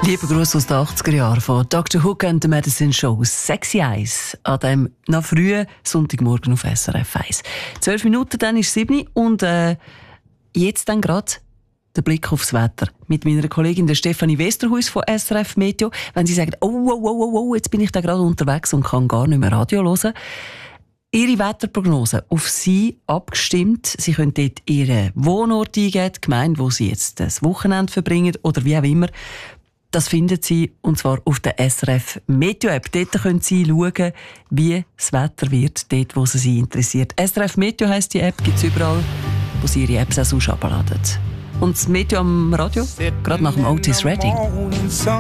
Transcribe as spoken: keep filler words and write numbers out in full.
Liebe Grüße aus den achtziger Jahren von Doktor Hook and the Medicine Show «Sexy Eyes» an dem noch frühen Sonntagmorgen auf S R F eins. Zwölf Minuten, dann ist sieben und äh, jetzt dann gerade der Blick aufs Wetter mit meiner Kollegin der Stefanie Westerhuis von S R F Meteo. Wenn sie sagt, oh, oh, oh, oh, oh, jetzt bin ich da gerade unterwegs und kann gar nicht mehr Radio hören. Ihre Wetterprognose auf Sie abgestimmt. Sie können dort Ihren Wohnort eingeben, die Gemeinde, wo Sie jetzt das Wochenende verbringen oder wie auch immer. Das finden Sie, und zwar auf der S R F Meteo App. Dort können Sie schauen, wie das Wetter wird, dort, wo es Sie interessiert. S R F Meteo heisst die App, gibt es überall, wo Sie Ihre Apps auch herunterladen. Und das Meteo am Radio, gerade nach dem Otis Redding.